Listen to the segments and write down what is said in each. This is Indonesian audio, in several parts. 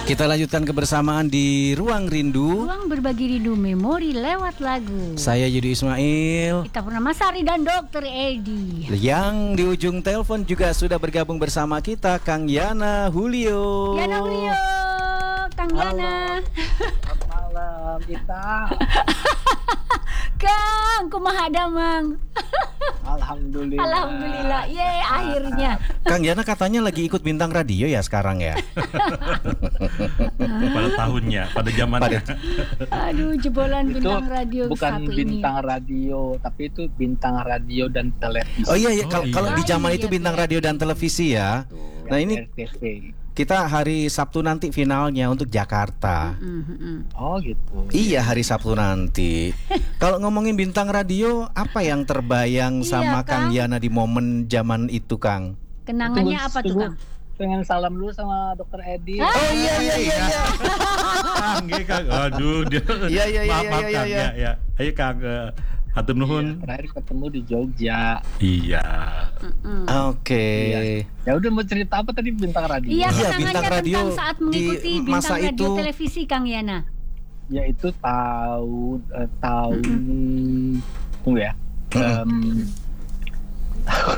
Kita lanjutkan kebersamaan di Ruang Rindu. Ruang berbagi rindu memori lewat lagu. Saya Yudi Ismail. Kita Purnamasari dan Dr. Edi. Yang di ujung telepon juga sudah bergabung bersama kita Kang Yana Julio. Yana Julio, Kang Yana. Selamat malam kita. Kang, kumaha damang? Alhamdulillah. Alhamdulillah, akhirnya. Kang Yana katanya lagi ikut bintang radio ya sekarang ya. Pada tahunnya, pada zamannya. Aduh, jebolan Itu bintang radio bukan satu bintang ini. radio, tapi itu bintang radio dan televisi. Oh iya, Oh, kalau iya. di zaman Iya, itu bintang iya. radio dan televisi ya. Nah ini RTV. kita hari Sabtu nanti finalnya untuk Jakarta. Oh gitu. Iya, hari Sabtu nanti. Kalau ngomongin bintang radio, apa yang terbayang Iya, sama Kang Kang. Yana di momen zaman itu, Kang? Kenangannya apa tuh, Kang? Pengen salam dulu sama Dr. Edi. Ah. Oh iya. Kang, nggih, Kang. Aduh, dia. Iya, iya, Maaf, iya, maaf, iya, Kang. iya. Ya. Ayo, Kang. Hatur nuhun. Terakhir ketemu di Jogja. Iya. Oke. Ya udah, mau cerita apa tadi bintang radio? Iya, Iya, kenangannya bintang radio tentang saat mengikuti di bintang masa radio itu. televisi, Kang Yana. Ya itu tahun tunggu ya. Tahun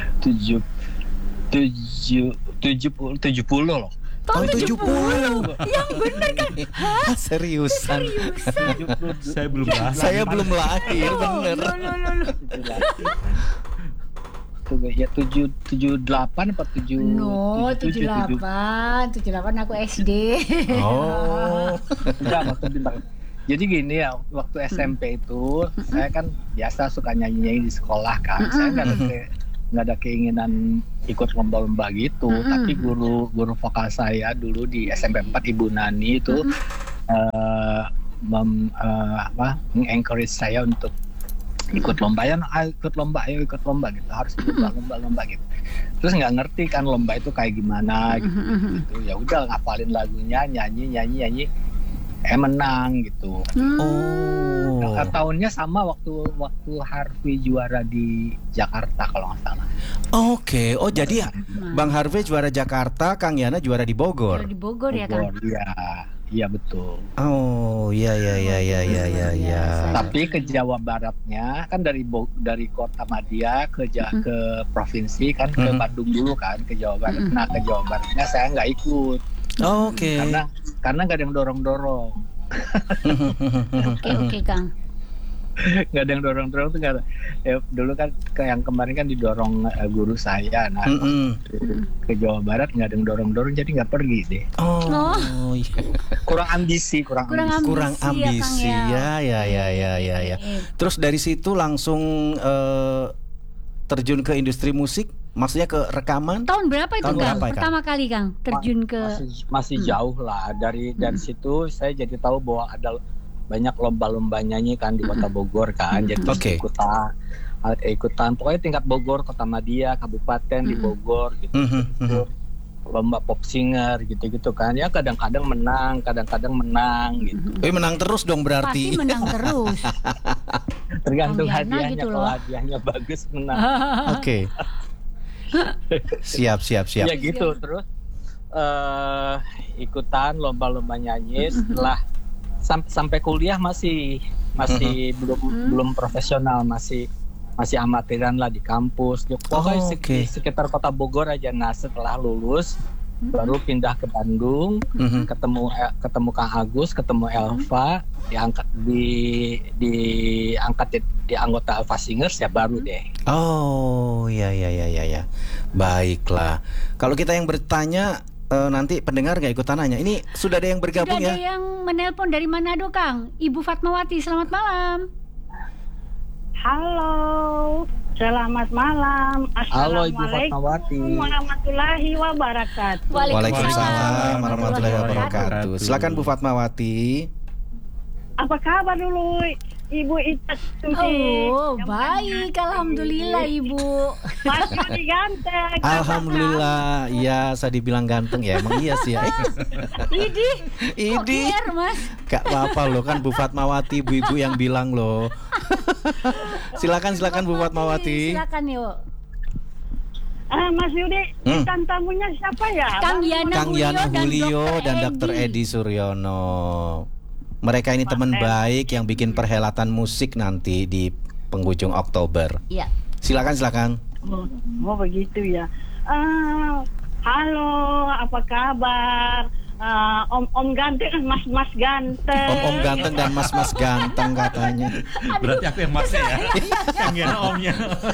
70 loh. Tahun Tahun 70. Yang bener kan? Hah? Seriusan. Seriusan? Saya belum lahir. Saya belum lahir, bener. Loh. Tunggu ya, 78 apa 7? No, 78 aku SD. Oh. Enggak, waktu bintang. Jadi gini ya, waktu SMP itu saya kan biasa suka nyanyi-nyanyi di sekolah kan. Saya nggak ada keinginan ikut lomba-lomba gitu. Tapi guru vokal saya dulu di SMP 4 Ibu Nani itu encourage saya untuk ikut lomba ya, ikut lomba gitu, harus ikut lomba gitu. Terus nggak ngerti kan lomba itu kayak gimana gitu. Ya udah, ngapalin lagunya, nyanyi menang gitu. Oh. Tahunnya sama waktu Harvey juara di Jakarta kalau nggak salah. Oke. Oh, jadi Bang Harvey juara Jakarta, Kang Yana juara di Bogor. Di Bogor ya, Kang? Iya betul. Oh, iya. Tapi ke Jawa Baratnya kan dari kota Madia ke provinsi kan, ke Bandung dulu kan, ke Jawa Barat. Nah, ke Jawa Baratnya saya nggak ikut. Oke. Karena nggak ada yang dorong-dorong. Oke, Kang. Nggak ada yang dorong-dorong tuh, nggak ada. Ya, dulu kan yang kemarin kan didorong guru saya. Nah, ke Jawa Barat nggak ada yang dorong-dorong, jadi nggak pergi deh. Oh, iya. Kurang ambisi. Kurang ambisi. Ya, Kang, Ya. Terus dari situ langsung terjun ke industri musik, maksudnya ke rekaman. Tahun berapa itu, Tahun Kang? berapa, Kang? Pertama kali, Kang, terjun ke masih jauh lah dari situ. Saya jadi tahu bahwa ada banyak lomba-lomba nyanyi kan di Kota Bogor kan. Jadi Oke. ikutan pokoknya tingkat Bogor, Kota Madia, kabupaten di Bogor gitu. Lomba pop singer gitu-gitu kan. Ya kadang-kadang menang gitu. Menang terus dong berarti. pasti menang terus. Tergantung Kang Yana hadiahnya, gitu kalau loh. hadiahnya bagus menang. Oke. Siap. Ya gitu. Terus ikutan lomba-lomba nyanyi. Setelah sampai kuliah masih belum profesional, masih amatiran lah di kampus. Pokoknya oke. sekitar Kota Bogor aja. Nah, setelah lulus baru pindah ke Bandung, ketemu Kang Agus, ketemu Elva, diangkat di anggota Elva Singers, ya baru deh. Oh, iya. Baiklah. Kalau kita yang bertanya, nanti pendengar nggak ikutan nanya. Ini sudah ada yang bergabung Sudah ada ya? yang menelpon dari Manado, Kang. Ibu Fatmawati, selamat malam. Halo, selamat malam. Halo Ibu Fatmawati. Assalamualaikum warahmatullahi wabarakatuh. Waalaikumsalam warahmatullahi wabarakatuh. Silakan Bu Fatmawati. Apa kabar dulu Ibu Ita Susi? Oh, baik, alhamdulillah, Ibu. Mas Yudi ganteng. Alhamdulillah. Iya, saya dibilang ganteng ya. Emang iya sih ya. Kok Idi. GR, Mas? Gak apa-apa loh, kan Bu Fatmawati, ibu-ibu yang bilang loh. Silakan Bu Fatmawati. Silakan yuk. Mas Yudi, bintang tamunya siapa ya? Kang Yana Julio dan Dr. Edi Suryono. Mereka ini teman baik yang bikin perhelatan musik nanti di penghujung Oktober. Iya. Silakan. Oh begitu ya. Halo, apa kabar? Om ganteng, mas ganteng. Om ganteng dan mas ganteng katanya. Berarti aku yang masnya ya. Yang Yana omnya.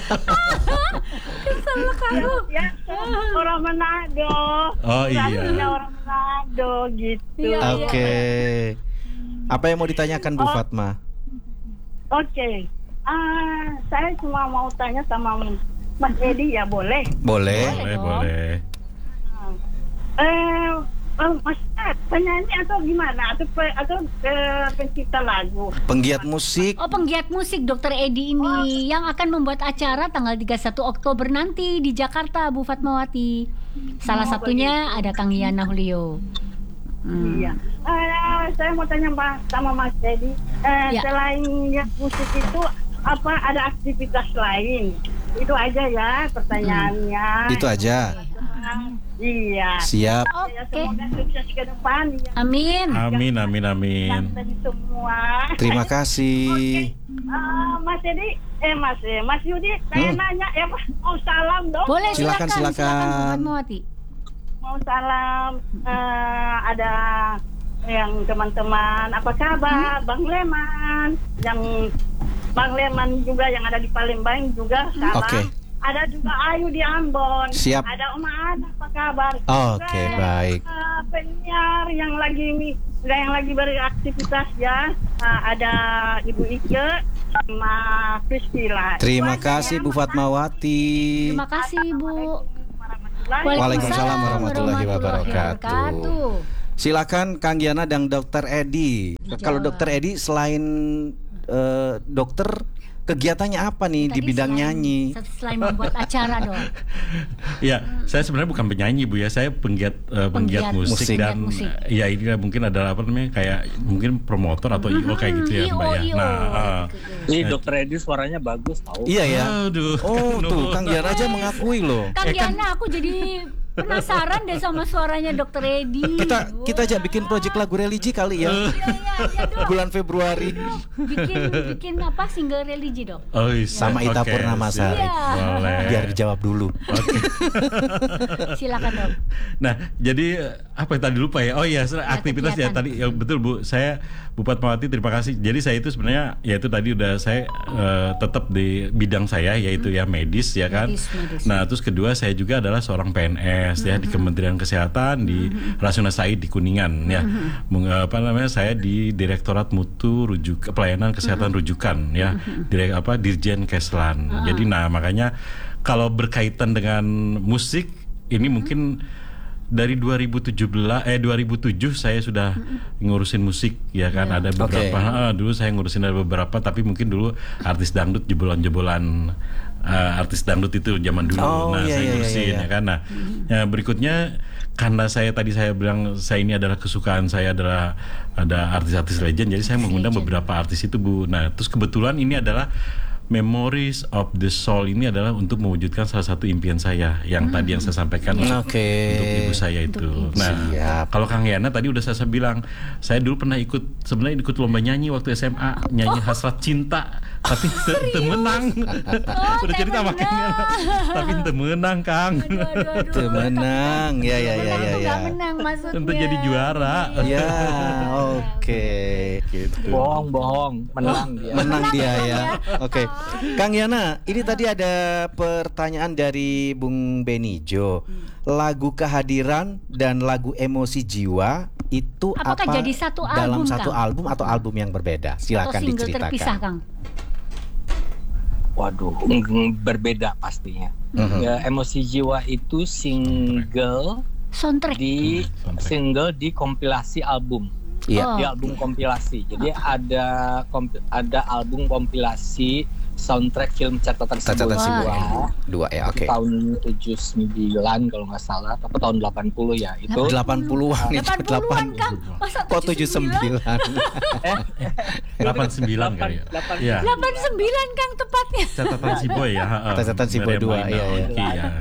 Ya, orang Manado. Oh iya. Rasanya orang Manado gitu. Iya. Oke. Apa yang mau ditanyakan Bu Fatma? Oke. Saya cuma mau tanya sama Mas Edi ya, boleh? Boleh. Boleh. Mas penyanyi atau gimana? Atau pencipta lagu? Penggiat musik. Oh, penggiat musik Dr. Edi ini yang akan membuat acara tanggal 31 Oktober nanti di Jakarta, Bu Fatmawati. Salah satunya ada Kang Yana Julio. Iya. Saya mau tanya sama Mas Edi. Selain musik itu apa ada aktivitas lain? Itu aja ya pertanyaannya. Itu aja. Iya. Siap. Ya, semoga sukses ke depan. Ya. Amin. Amin. Dan semua. Terima kasih. Mas Edi, Mas Yudi, saya nanya ya, mau salam dong. Boleh, Silakan. Bu Fatmawati. Mau salam, ada yang teman-teman, apa kabar? Bang Leman, Bang Leman juga yang ada di Palembang juga salam. Oke. Ada juga Ayu di Ambon. Siap. Ada Oma Ana, apa kabar? Oke, baik. Penyiar yang lagi beraktivitas ya, ada Ibu Ike sama Priscilla. Terima kasih Bu Fatmawati. Terima kasih, Bu. Waalaikumsalam warahmatullahi wabarakatuh. Silakan Kang Yana dan Dr. Edi. Kalau Dr. Edi selain dokter, kegiatannya apa nih di bidang nyanyi? Selain membuat acara dong. Ya, saya sebenarnya bukan penyanyi Bu ya, saya penggiat musik dan musik. Ya ini mungkin adalah apa namanya kayak mungkin promotor atau IO kayak gitu ya Mbak ya. Nah, Dr. Edi suaranya bagus tahu. Iya ya. Aduh. Oh tuh Kang Yana aja mengakui loh. Kang Yana, aku jadi penasaran deh sama suaranya Dr. Edi. Kita aja bikin proyek lagu religi kali ya. Iya, Bulan Februari. Bikin apa single religi dong. Oh, Sama Ita Purnamasari. Boleh. Biar dijawab dulu. Silakan dong. Nah, jadi apa yang tadi lupa ya? Oh iya, aktivitas ya tadi ya betul Bu. Saya Bu Fatmawati terima kasih. Jadi saya itu sebenarnya ya itu tadi udah saya tetap di bidang saya yaitu ya medis ya kan. Medis. Nah, terus kedua saya juga adalah seorang PNS ya di Kementerian Kesehatan di Rasuna Said di Kuningan ya. Saya di Direktorat Mutu Pelayanan Kesehatan Rujukan ya. Dirjen Keslan. Jadi makanya kalau berkaitan dengan musik ini mungkin dari 2007 saya sudah ngurusin musik ya kan. Ada beberapa dulu saya ngurusin ada beberapa tapi mungkin dulu artis dangdut jebolan-jebolan artis dangdut itu zaman dulu. Saya ngurusin ya kan. Nah, berikutnya karena saya bilang saya ini adalah kesukaan saya adalah ada artis-artis legend, jadi saya mengundang beberapa artis itu Bu. Nah, terus kebetulan ini adalah Memories of the Soul ini adalah untuk mewujudkan salah satu impian saya yang tadi yang saya sampaikan untuk ibu saya itu. Nah, kalau Kang Yana tadi udah saya bilang, saya dulu pernah ikut lomba nyanyi waktu SMA, nyanyi Hasrat Cinta, tapi temenang. Udah cerita makanya, tapi temenang Kang. Temenang, ya. Nggak menang maksudnya. Untuk jadi juara. Ya, oke. Gitu. Bohong, menang dia. Menang dia ya. Oke. Kang Yana, ini tadi ada pertanyaan dari Bung Benijo. Lagu Kehadiran dan lagu Emosi Jiwa itu apakah jadi satu album, dalam satu Kang? album atau album yang berbeda? Silakan atau single diceritakan. terpisah, Kang? Waduh, berbeda pastinya. Ya, Emosi Jiwa itu single Soundtrack. single di kompilasi album. Iya. Di album kompilasi. Jadi ada album kompilasi soundtrack film Catatan Si Dua ya, oke. Tahun 79 kalau nggak salah, atau tahun 80 ya. Itu 80-an itu 80-an, Kang. Masa 79. 89 kali ya. 89 Kang tepatnya. Catatan Si Boy ya. Catatan Si Boy 2 iya.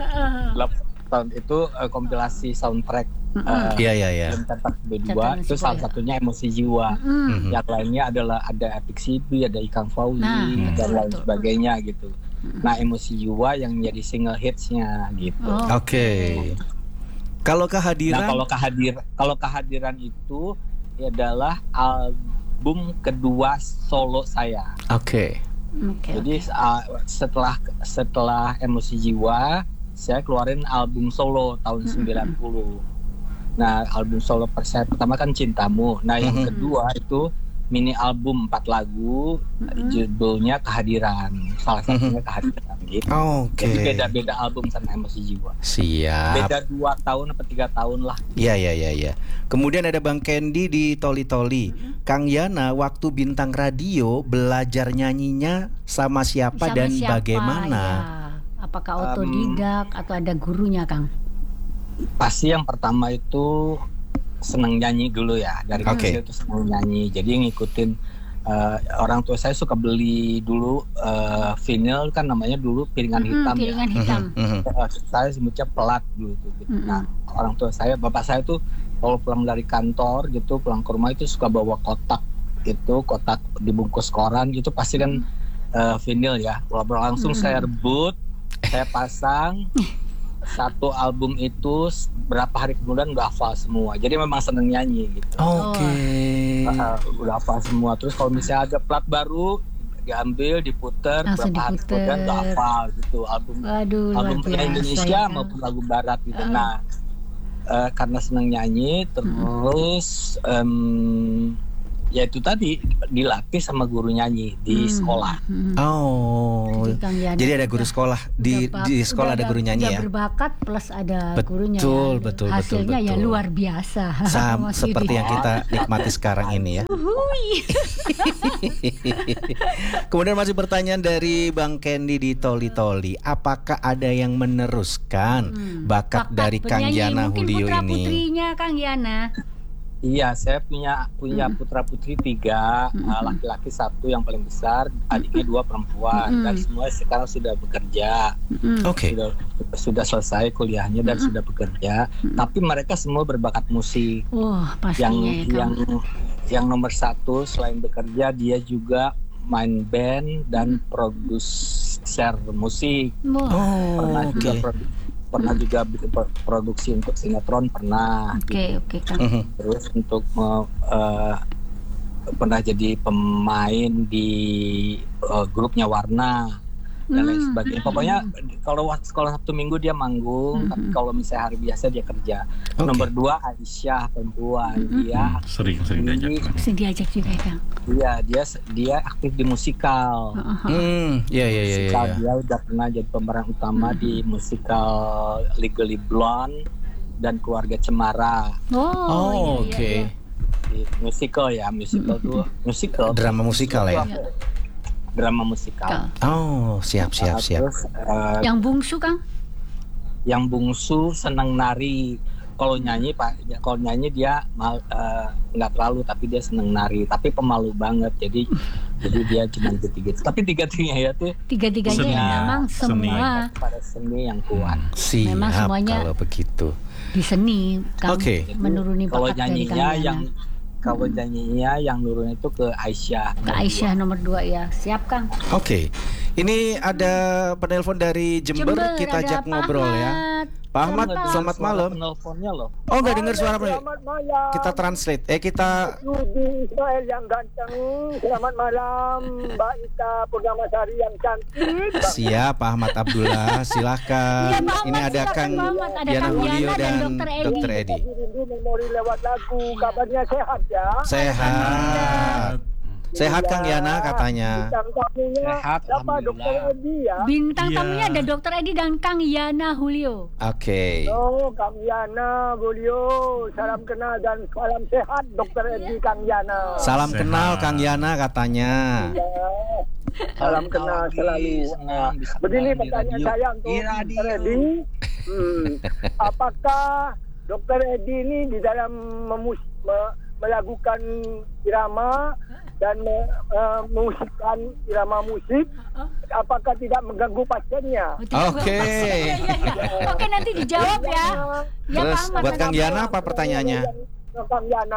tahun itu kompilasi soundtrack Iya. film Tetan B2 Tetan itu salah satunya Emosi Jiwa. Yang lainnya adalah ada Epic Sibi, ada Ikang Fauzi dan lain sebagainya gitu. Nah, Emosi Jiwa yang jadi single hitsnya gitu. Oke. Kalau kehadiran Nah, kalau kehadiran itu adalah album kedua solo saya. Oke. Jadi setelah Emosi Jiwa, saya keluarin album solo tahun 90. Nah, album solo saya pertama kan Cintamu. Nah, yang kedua itu mini album 4 lagu, judulnya Kehadiran. Salah satunya Kehadiran gitu. Oke. Jadi beda-beda album sama Emosi Jiwa. Siap. Beda 2 tahun atau 3 tahun lah. Iya. Kemudian ada Bang Kendi di Toli Toli. Kang Yana waktu bintang radio belajar nyanyinya sama siapa dan bagaimana? Ya. Apakah otodidak atau ada gurunya, Kang? Pasti yang pertama itu senang nyanyi dulu ya. Dari kecil itu senang nyanyi. Jadi ngikutin orang tua saya suka beli dulu vinyl kan namanya dulu piringan hitam piringan hitam. Saya sebutnya pelat dulu gitu. Nah, orang tua saya, bapak saya tuh kalau pulang dari kantor gitu, pulang ke rumah itu suka bawa kotak dibungkus koran gitu, pasti kan vinyl ya. Langsung saya rebut, saya pasang satu album itu, berapa hari kemudian udah hafal semua. Jadi memang seneng nyanyi gitu. Oke. Udah hafal semua. Terus kalau misalnya ada plat baru diambil, diputer, berapa hari kemudian udah hafal gitu. Album Indonesia maupun lagu barat gitu. Nah, karena seneng nyanyi, terus ya itu tadi dilatih sama guru nyanyi di sekolah. Jadi ada guru sekolah di sekolah ada guru nyanyi ya. Berbakat plus ada gurunya. Betul. Hasilnya ya luar biasa. Seperti yang kita nikmati sekarang ini ya. Kemudian masih pertanyaan dari Bang Kendi di Toli Toli. Apakah ada yang meneruskan bakat dari Kang Yana Hulio ini? Mungkin putra-putrinya Kang Yana. Iya, saya punya putra-putri 3, laki-laki 1 yang paling besar, adiknya 2 perempuan, dan semua sekarang sudah bekerja. Sudah selesai kuliahnya dan sudah bekerja. Tapi mereka semua berbakat musik. Yang nomor 1 selain bekerja, dia juga main band dan produser musik. Pernah juga bikin produksi untuk sinetron pernah. Kang. Terus untuk pernah jadi pemain di grupnya Warna dan lain sebagainya. Pokoknya kalau Sabtu Minggu dia manggung, tapi kalau misalnya hari biasa dia kerja. Nomor 2 Aisyah, perempuan. Dia sering diajak juga, Kang. Iya, dia aktif di musikal. Musikal, dia udah pernah jadi pemeran utama di musikal Legally Blonde dan Keluarga Cemara. Oke. Musical tuh drama musikal ya. Drama musikal. Siap. Terus, yang bungsu, Kang? Yang bungsu senang nari. Kalau nyanyi dia nggak terlalu, tapi dia seneng nari, tapi pemalu banget. Jadi dia cuma gitu. Tapi tiga-tiganya memang semua pada seni yang kuat. Siap, memang semuanya kalau begitu di seni kan menuruni bakat dari kalian. Kalau nyanyinya yang nurun itu ke Aisyah. Ke Aisyah nomor 2 ya. Siap, Kang. Ini ada penelpon dari Jember, kita ajak ngobrol ya. Pak Ahmad, selamat malam. Penelponnya loh. Nggak dengar suara kita translate. Kita Rudi Ismail yang ganteng. Selamat malam, Mbak Ita Purnamasari yang cantik. Siap, Pak Ahmad Abdullah, silahkan. Ini ada Kang Yana Hulio dan Dr. Edi. Memori lewat lagu. Kabarnya sehat ya? Sehat Kang Yana katanya. Sehat, siapa Dr. Edi ya? Bintang tamunya ada Dr. Edi dan Kang Yana Hulio. Kang Yana Hulio, salam kenal dan salam sehat Dr. Edi, Kang Yana. Salam kenal Kang Yana katanya. Salam kenal selalu. Begini pertanyaan saya untuk Dr. Edi. Apakah Dr. Edi ini di dalam melakukan irama dan mengusikkan irama musik, apakah tidak mengganggu pasiennya? Oke. Oke, nanti dijawab ya. Terus Pak Ahmad, buat Kang Yana apa pertanyaannya? Kang Yana,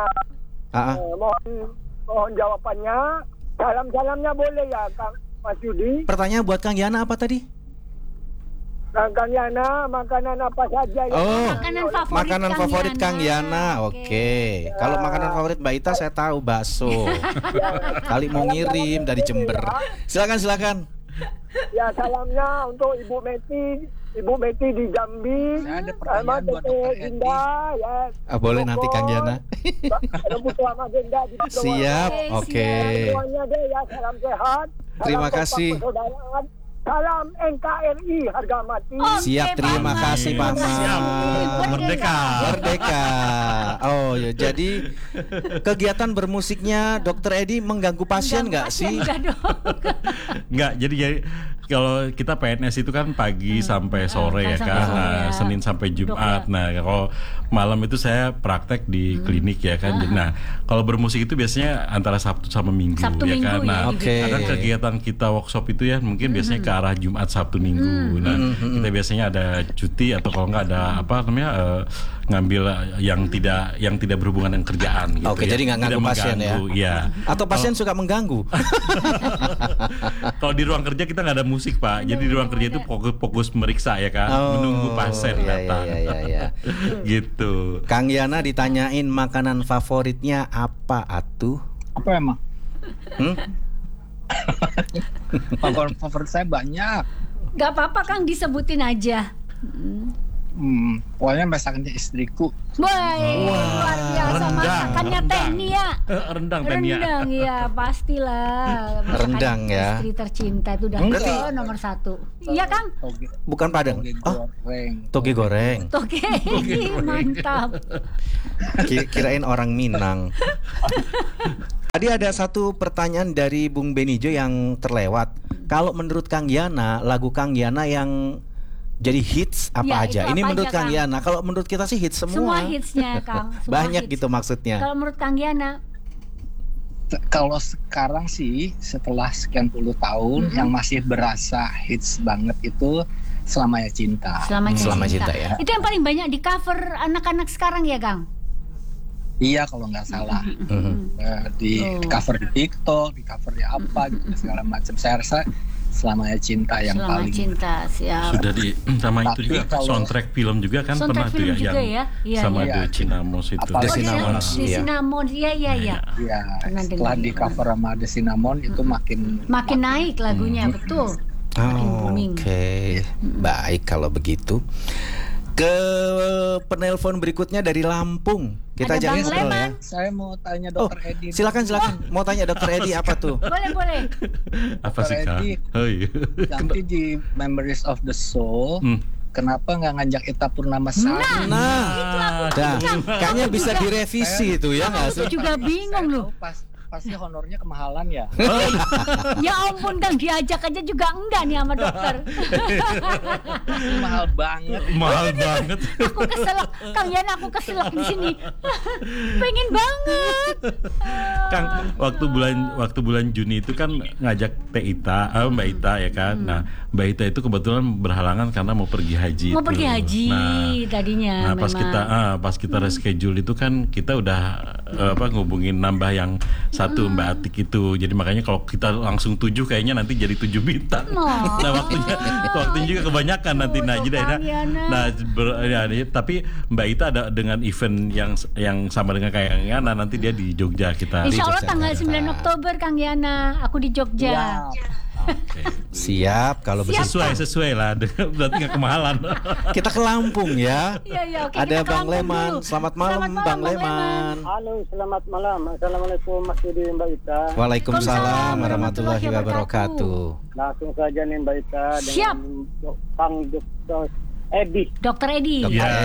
mohon jawabannya. Salam-salamnya boleh ya, Kang Mas Yudi? Pertanyaan buat Kang Yana apa tadi? Kang Yana, makanan apa saja ya? Oh, makanan favorit Kang Yana. Oke. Kalau makanan favorit Mbak Ita saya tahu bakso. Kali mau ngirim dari Jember. Silakan. Ya, salamnya untuk Ibu Meti di Jambi. Saya ada pertanyaan buat Dr. Edi. Indah, ya. Boleh nanti Kang Yana. Siap. Oke. Semuanya deh ya, salam sehat. Terima Salam kasih. persaudaraan. Salam NKRI harga mati. Siap, terima kasih Pak Siap. Ahmad. Merdeka. Oh ya, jadi kegiatan bermusiknya Dr. Edi mengganggu pasien nggak sih? Enggak, jadi kalau kita PNS itu kan pagi sampai sore ya kan, nah, Senin sampai Jumat. Nah, kalau malam itu saya praktek di klinik ya kan. Nah, kalau bermusik itu biasanya antara Sabtu sama Minggu ya kan. Nah, kadang kegiatan kita workshop itu ya mungkin biasanya ke arah Jumat, Sabtu, Minggu. Nah, kita biasanya ada cuti atau kalau nggak ada ngambil yang tidak berhubungan dengan kerjaan gitu. Oke, jadi nggak ganggu pasien ya. Iya. Atau pasien suka mengganggu. Kalau di ruang kerja kita nggak ada musik Pak, jadi di ruang kerja itu fokus meriksa ya kan, menunggu pasien datang. Iya. Gitu. Kang Yana ditanyain makanan favoritnya apa atuh? Apa emang? Favorit saya banyak. Gak apa-apa Kang, disebutin aja. Pokoknya masakannya istriku. Luar biasa masakannya Teh ya. Rendang ya, pastilah. Masakan Rendang ya. Istri tercinta itu udah nomor 1. Iya Kang? Bukan Padang. Toge goreng. Toge. Mantap. Kirain orang Minang. Tadi ada satu pertanyaan dari Bung Benijo yang terlewat. Kalau menurut Kang Yana, lagu Kang Yana yang jadi hits apa aja? Ini menurut Kang Yana. Kalau menurut kita sih hits semua. Semua hitsnya Kang. Banyak hits. Gitu maksudnya. Kalau menurut Kang Yana? Kalau sekarang sih setelah sekian puluh tahun yang masih berasa hits banget itu Selamanya Cinta. Selamanya Cinta ya. Itu yang paling banyak di cover anak-anak sekarang ya Kang? Iya kalau nggak salah. Di cover di TikTok, di cover di apa gitu segala macam. Saya rasa Selamanya Cinta yang paling. Cinta, siap. Sudah sama itu juga soundtrack film juga kan pernah tuh ya yang sama The Cinnamons itu. The Cinnamons, iya. Setelah di cover sama The Cinnamons itu makin naik lagunya, betul. Oke. Baik kalau begitu. Ke penelpon berikutnya dari Lampung. Kita jangan ngobrol ya. Saya mau tanya Dr. Edi. Silakan. Mau tanya Dr. Edi apa tuh? Boleh. Apa sih Kak? Nanti di Memories of the Soul, kenapa nggak ngajak Ita Purnamasari? Kayaknya bisa direvisi itu ya nggak sih? Aku juga bingung loh. Pasti honornya kemahalan ya. Ya ampun Kang, diajak aja juga enggak nih sama dokter. Mahal banget. Aku keselak, Kang Yana, aku keselak di sini. Pengen banget. Kang, waktu bulan Juni itu kan ngajak Mbak Ita ya kan. Nah, Mbak Ita itu kebetulan berhalangan karena mau pergi haji. Tadinya. Nah, pas kita reschedule itu kan kita udah ngubungin nambah yang satu Mbak Atik itu. Jadi makanya kalau kita langsung 7 kayaknya nanti jadi 7 bintang. Nah, waktunya juga kebanyakan nanti. Tapi Mbak Ita ada dengan event yang sama dengan kayak Kang Yana, nanti dia di Jogja kita. Insya Allah tanggal 9 Oktober Kang Yana, aku di Jogja. Siap kalau sesuai lah, berarti nggak kemahalan. Kita ke Lampung ya. Iya, oke. Ada Bang Leman. Selamat malam Bang Leman. Halo, selamat malam. Assalamualaikum Mas Yudi, Mbak Ita. Waalaikumsalam warahmatullahi wabarakatuh. Langsung saja nih Mbak Ita dengan Kang Dr. Edi. Dr. Edi.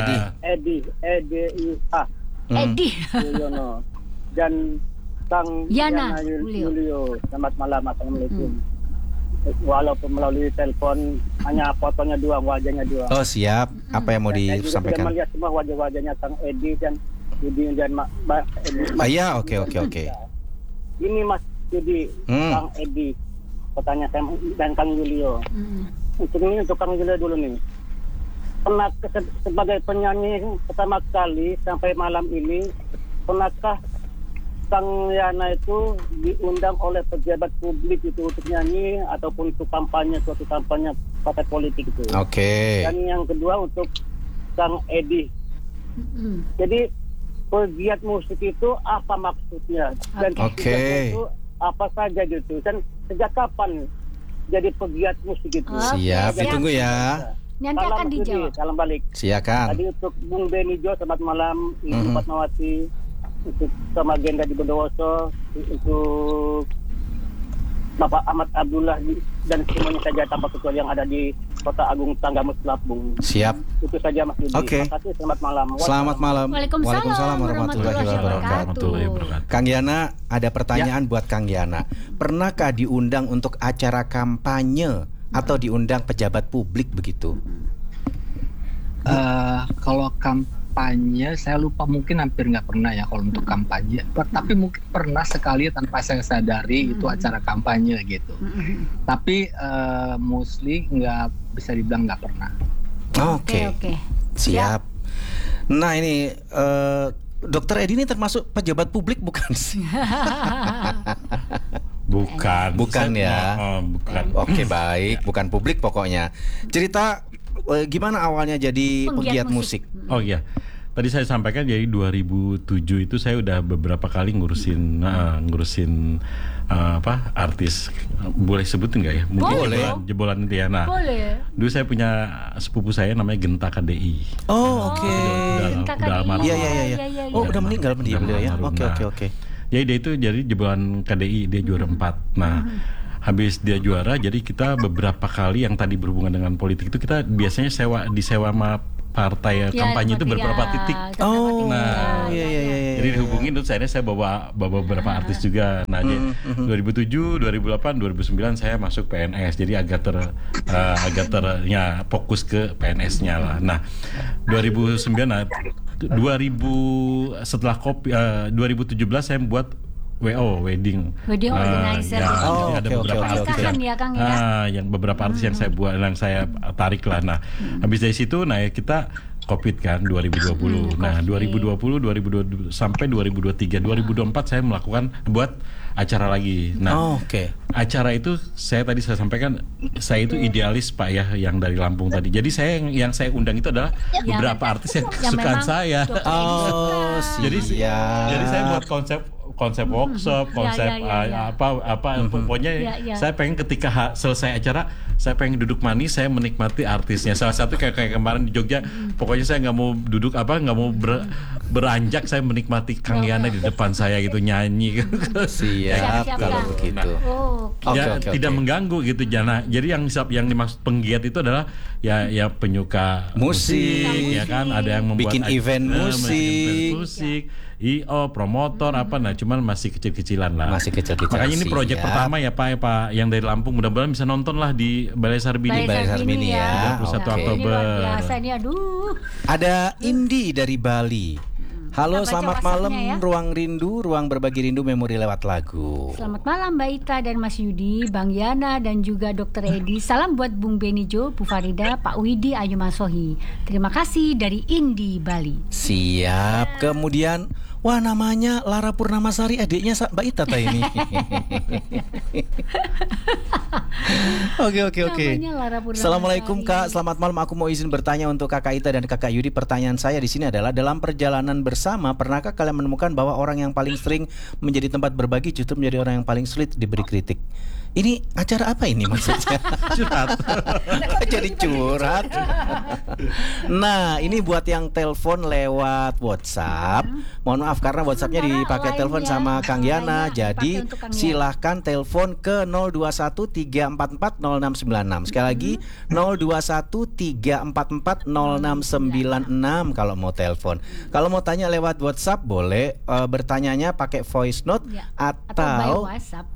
Edi Yuyono dan Kang Yana Julio. Selamat malam, assalamualaikum. Walaupun melalui telepon hanya fotonya doang, wajahnya doang. Oh siap. Apa yang mau disampaikan? Saya juga melihat semua wajah-wajahnya Kang Edi dan Yudi dan Iya, oke. Ini Mas Yudi, Kang Edi, pertanyaan saya dan Kang Julio. Untuk Kang Julio dulu nih. Pernah sebagai penyanyi pertama kali sampai malam ini, pernahkah Kang Yana itu diundang oleh pejabat publik itu untuk nyanyi ataupun untuk suatu kampanye partai politik itu? Oke. Dan yang kedua untuk Kang Edi. Jadi pegiat musik itu apa maksudnya? Dan pegiatnya itu apa saja gitu? Dan sejak kapan jadi pegiat musik itu? Siap, ditunggu ya. Nanti akan dijawab. Salam balik. Silakan. Tadi untuk Bung Benijo, selamat malam. Ibu Fatmawati, untuk sama Genda di Bondowoso, untuk Bapak Ahmad Abdullah dan semuanya saja tanpa kecuali yang ada di Kota Agung Tanggamus Lampung. Siap. Itu saja Mas Yudi. Oke. Terima kasih, selamat malam. Selamat malam. Waalaikumsalam warahmatullahi wabarakatuh. Kang Yana, ada pertanyaan buat Kang Yana. Pernahkah diundang untuk acara kampanye atau diundang pejabat publik begitu? Kalau kampanye saya lupa, mungkin hampir nggak pernah ya kalau untuk kampanye. Tapi mungkin pernah sekali tanpa saya sadari itu acara kampanye gitu. Tapi mostly nggak bisa dibilang nggak pernah. Oke. Siap. Nah ini Dokter Edi ini termasuk pejabat publik bukan sih? Bukan ya. Bukan. Oke, baik, bukan publik pokoknya. Cerita gimana awalnya jadi pegiat musik? Oh iya. Tadi saya sampaikan jadi 2007 itu saya udah beberapa kali ngurusin artis. Boleh sebutin nggak ya? Mungkin jebolan itu ya. Nah, boleh. Dulu saya punya sepupu saya namanya Genta KDI. Oh, oke. Udah almarhum. Iya. Oh, udah meninggal dia ya. Oke. Jadi dia itu jadi jebolan KDI, dia juara 4. Nah, habis dia juara, jadi kita beberapa kali yang tadi berhubungan dengan politik itu kita biasanya disewa sama partai kampanye itu beberapa titik. Jadi dihubungin terus akhirnya saya bawa beberapa artis juga. Nah, 2007, 2008, 2009 saya masuk PNS. Jadi agak fokus ke PNS-nya lah. Nah, 2017 saya buat wedding organizer. Ada beberapa artis yang beberapa artis yang saya buat, yang saya tarik lah. Nah, habis dari situ, kita COVID kan 2020. Nah, 2020 sampai 2023, 2024 saya buat acara lagi. Nah, acara itu saya sampaikan saya itu idealis Pak ya, yang dari Lampung tadi. Jadi yang saya undang itu adalah beberapa artis yang kesukaan saya. Jadi saya buat konsep workshop, pokoknya saya pengen ketika selesai acara saya pengen duduk manis, saya menikmati artisnya. Salah satu kayak kemarin di Jogja, pokoknya saya nggak mau duduk nggak mau beranjak, saya menikmati Kang Yana di depan saya gitu, nyanyi. Siap kalau begitu. Tidak mengganggu gitu. Jadi yang dimaksud penggiat itu adalah ya penyuka musik, ya kan, ada yang membuat bikin event musik, promotor cuman masih kecil-kecilan lah. Makanya ini proyek pertama ya Pak yang dari Lampung, mudah-mudahan bisa nonton lah di Balai Sarbini ya. 21 Oktober. Ada Indi dari Bali. Halo, selamat malam Ruang Rindu, ruang berbagi rindu memori lewat lagu. Selamat malam Mbak Ita dan Mas Yudi, Bang Yana dan juga Dokter Edi. Salam buat Bung Benijo, Bu Farida, Pak Widi, Ayu Masohi. Terima kasih dari Indi Bali. Siap. Kemudian namanya Lara Purnamasari, adiknya Mbak Ita ini. Oke. Assalamualaikum Kak, selamat malam. Aku mau izin bertanya untuk Kakak Ita dan Kakak Yudi. Pertanyaan saya di sini adalah, dalam perjalanan bersama, pernahkah kalian menemukan bahwa orang yang paling sering menjadi tempat berbagi justru menjadi orang yang paling sulit diberi kritik? Ini acara apa ini maksudnya? Curhat. Jadi curhat. Nah, ini buat yang telepon lewat WhatsApp. Mohon maaf karena WhatsAppnya dipakai telepon sama Kang Yana. Jadi silahkan telepon ke 0213440696. Sekali lagi 0213440696 kalau mau telepon. Kalau mau tanya lewat WhatsApp boleh, bertanyanya pakai voice note atau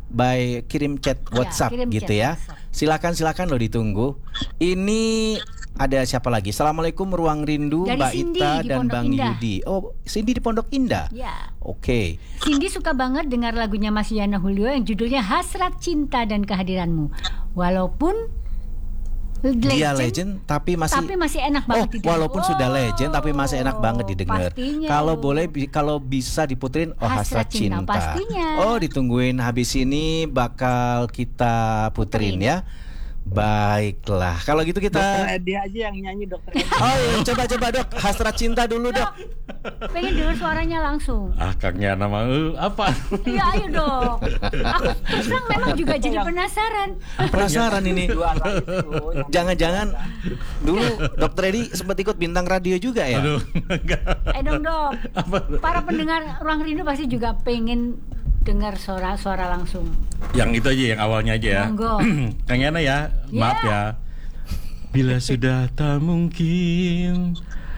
by kirim chat WhatsApp gitu ya. Silakan lo ditunggu. Ini ada siapa lagi? Assalamualaikum Ruang Rindu, dari Mbak Cindy Ita di dan Pondok Bang Indah. Yudi. Oh, Cindy di Pondok Indah. Ya. Oke. Cindy suka banget dengar lagunya Mas Yana Julio yang judulnya Hasrat Cinta dan Kehadiranmu. Walaupun Dia legend tapi masih enak banget didengar. walaupun sudah legend tapi masih enak banget didengar. Pastinya. Kalau bisa diputerin Hasrat Hasrat Cinta, Cinta. pastinya. Oh, ditungguin habis ini bakal kita puterin ya. Baiklah. Kalau gitu kita Dokter Edi aja yang nyanyi, Dokter Edi. Oh, iya, coba Dok. Hasrat Cinta dulu, Dok. Pengen dengar suaranya langsung. Kang Yana mah apa? Iya, ayo dong. Aku terus terang memang juga jadi penasaran. Penasaran ini. Juara itu. Jangan-jangan dulu Dokter Edi sempat ikut bintang radio juga ya? Aduh, enggak. Dok. Para pendengar Ruang Rindu pasti juga pengen dengar suara langsung. Yang itu aja, yang awalnya aja ya. Monggo. Kang Yana ya, maaf ya. Bila sudah tak mungkin